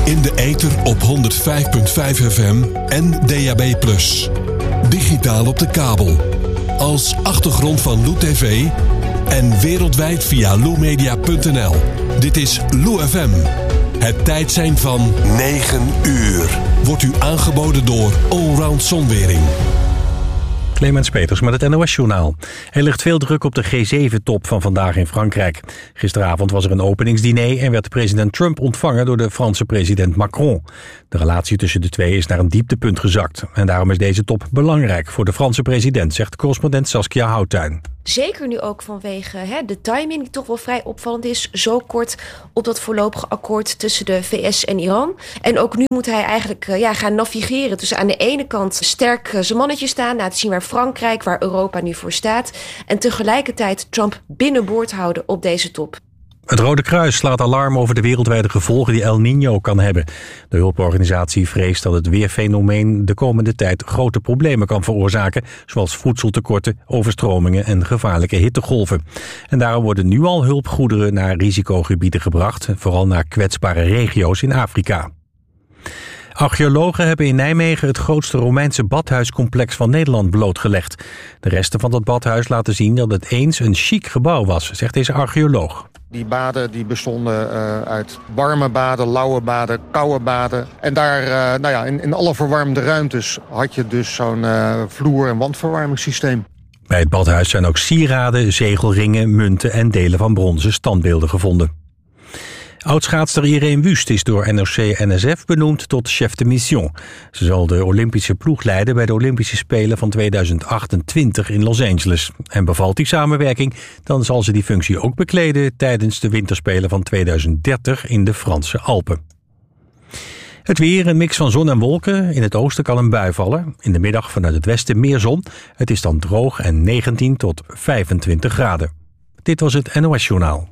In de ether op 105.5 FM en DAB+. Digitaal op de kabel. Als achtergrond van Lou TV en wereldwijd via loumedia.nl. Dit is Lou FM. Het tijdsein van 9 uur. Wordt u aangeboden door Allround Zonwering. Clemens Peters met het NOS-journaal. Er ligt veel druk op de G7-top van vandaag in Frankrijk. Gisteravond was er een openingsdiner en werd president Trump ontvangen door de Franse president Macron. De relatie tussen de twee is naar een dieptepunt gezakt. En daarom is deze top belangrijk voor de Franse president, zegt correspondent Saskia Houttuin. Zeker nu ook vanwege de timing die toch wel vrij opvallend is. Zo kort op dat voorlopige akkoord tussen de VS en Iran. En ook nu moet hij eigenlijk gaan navigeren. Dus aan de ene kant sterk zijn mannetje staan. Laten zien waar Frankrijk, waar Europa nu voor staat. En tegelijkertijd Trump binnenboord houden op deze top. Het Rode Kruis slaat alarm over de wereldwijde gevolgen die El Niño kan hebben. De hulporganisatie vreest dat het weerfenomeen de komende tijd grote problemen kan veroorzaken, zoals voedseltekorten, overstromingen en gevaarlijke hittegolven. En daarom worden nu al hulpgoederen naar risicogebieden gebracht, vooral naar kwetsbare regio's in Afrika. Archeologen hebben in Nijmegen het grootste Romeinse badhuiscomplex van Nederland blootgelegd. De resten van dat badhuis laten zien dat het eens een chic gebouw was, zegt deze archeoloog. Die baden die bestonden uit warme baden, lauwe baden, koude baden. En daar, in alle verwarmde ruimtes had je dus zo'n vloer- en wandverwarmingssysteem. Bij het badhuis zijn ook sieraden, zegelringen, munten en delen van bronzen standbeelden gevonden. Oudschaatster Irene Wust is door NOC-NSF benoemd tot chef de mission. Ze zal de Olympische ploeg leiden bij de Olympische Spelen van 2028 in Los Angeles. En bevalt die samenwerking, dan zal ze die functie ook bekleden tijdens de winterspelen van 2030 in de Franse Alpen. Het weer, een mix van zon en wolken. In het oosten kan een bui vallen. In de middag vanuit het westen meer zon. Het is dan droog en 19 tot 25 graden. Dit was het NOS-journaal.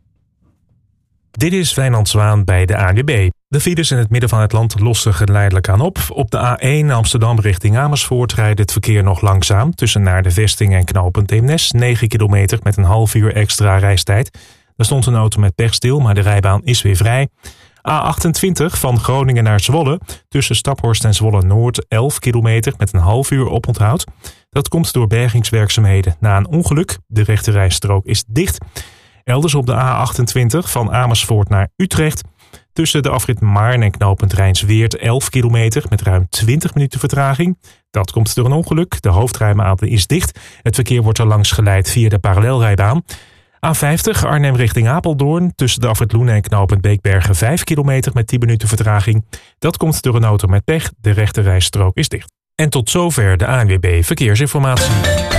Dit is Wijnand Zwaan bij de ANWB. De files in het midden van het land lossen geleidelijk aan op. Op de A1 Amsterdam richting Amersfoort rijdt het verkeer nog langzaam. Tussen naar de Vesting en knooppunt Eemnes. 9 kilometer met een half uur extra reistijd. Er stond een auto met pech stil, maar de rijbaan is weer vrij. A28 van Groningen naar Zwolle. Tussen Staphorst en Zwolle-Noord 11 kilometer met een half uur oponthoud. Dat komt door bergingswerkzaamheden na een ongeluk. De rechterrijstrook is dicht. Elders op de A28 van Amersfoort naar Utrecht. Tussen de afrit Maarn en knooppunt Rijnsweert 11 kilometer met ruim 20 minuten vertraging. Dat komt door een ongeluk. De hoofdrijbaan is dicht. Het verkeer wordt er langs geleid via de parallelrijbaan. A50 Arnhem richting Apeldoorn. Tussen de afrit Loenen en knooppunt Beekbergen 5 kilometer met 10 minuten vertraging. Dat komt door een auto met pech. De rechterrijstrook is dicht. En tot zover de ANWB Verkeersinformatie.